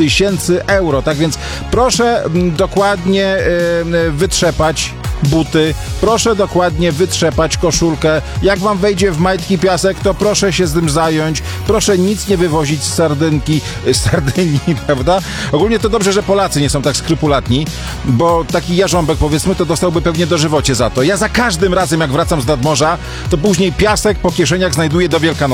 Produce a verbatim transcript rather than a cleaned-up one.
tysięcy euro. Tak więc proszę m, dokładnie y, wytrzepać buty, proszę dokładnie wytrzepać koszulkę. Jak wam wejdzie w majtki piasek, to proszę się z tym zająć. Proszę nic nie wywozić z Sardynki, z Sardynii, prawda? Ogólnie to dobrze, że Polacy nie są tak skrupulatni, bo taki jarząbek, powiedzmy, to dostałby pewnie dożywocie za to. Ja za każdym razem, jak wracam z nadmorza, to później piasek po kieszeniach znajduję do Wielkanocy.